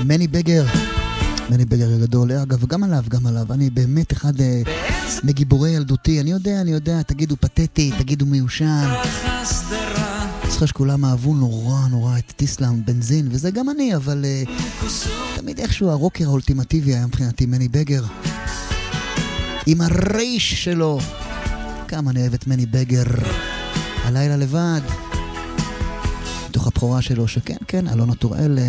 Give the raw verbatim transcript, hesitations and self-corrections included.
מני בגר, מני בגר הגדול, אגב, גם עליו, גם עליו, אני באמת אחד מגיבורי ילדותי, אני יודע, אני יודע, תגידו פתטי, תגידו מיושן, צריכה שכולם אהבו נורא נורא את טיסלאם, בנזין, וזה גם אני, אבל תמיד איכשהו הרוקר האולטימטיבי היה מבחינתי מני בגר, עם הרייש שלו, כמה אני אוהב את מני בגר, הלילה לבד, מתוך הבכורה שלו, שכן, כן, אלונה טוראל,